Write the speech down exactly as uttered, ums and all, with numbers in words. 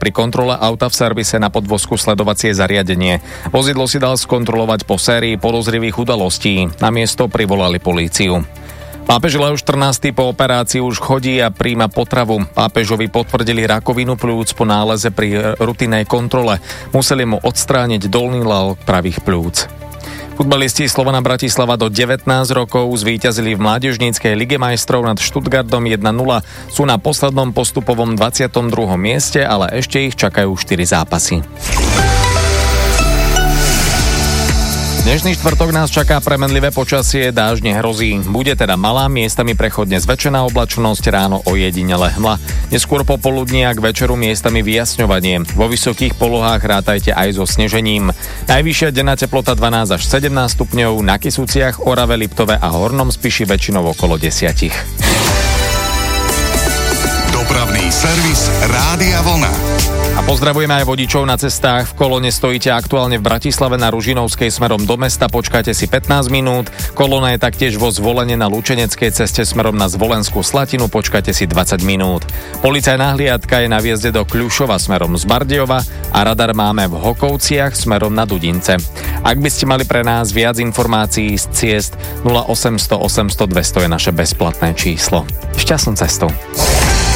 pri kontrole auta v servise na podvozku sledovacie zariadenie. Vozidlo si dal skontrolovať po sérii podozrivých udalostí. Na miesto privolali políciu. Pápež Leo štrnásty po operácii už chodí a príjma potravu. Pápežovi potvrdili rakovinu pľúc po náleze pri rutinnej kontrole. Museli mu odstrániť dolný lalok pravých pľúc. Futbalisti Slovana Bratislava do devätnásť rokov zvíťazili v mládežníckej lige majstrov nad Stuttgartom jeden nula. Sú na poslednom postupovom dvadsiatom druhom mieste, ale ešte ich čakajú štyri zápasy. Dnešný štvrtok nás čaká premenlivé počasie, dážď nehrozí. Bude teda malá, miestami prechodne zväčšená oblačnosť, ráno ojedinele hmla. Neskôr popoludní a k večeru miestami vyjasňovanie. Vo vysokých polohách rátajte aj so snežením. Najvyššia denná teplota dvanásť až sedemnásť stupňov, na Kysuciach, Orave, Liptove a Hornom Spiši väčšinou okolo desať. Dopravný servis Rádia Vlna. A pozdravujeme aj vodičov na cestách. V kolóne stojíte aktuálne v Bratislave na Ružinovskej smerom do mesta, počkajte si pätnásť minút. Kolóna je taktiež vo Zvolene na Lučeneckej ceste smerom na Zvolenskú Slatinu, počkajte si dvadsať minút. Policajná hliadka je na vjezde do Kľušova smerom z Bardejova a radar máme v Hokovciach smerom na Dudince. Ak by ste mali pre nás viac informácií z ciest, nula osemsto osemsto dvesto je naše bezplatné číslo. Šťastnú cestu.